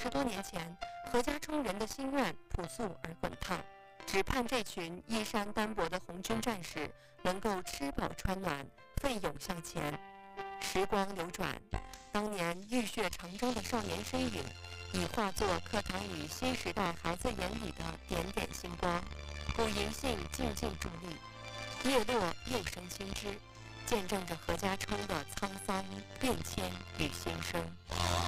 50多年前，何家冲人的心愿朴素而滚烫，只盼这群衣衫单薄的红军战士能够吃饱穿暖，奋勇向前。时光流转，当年浴血长征的少年身影，已化作课堂里新时代孩子眼里的点点星光。古银杏静静伫立，叶落又生新枝，见证着何家冲的沧桑变迁与新生。